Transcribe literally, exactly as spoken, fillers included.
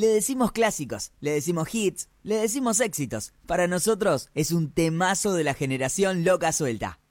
Le decimos clásicos, le decimos hits, le decimos éxitos. Para nosotros es un temazo de la generación loca suelta.